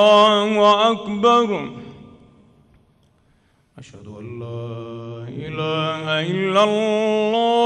الله أكبر. أشهد أن لا إله إلا الله.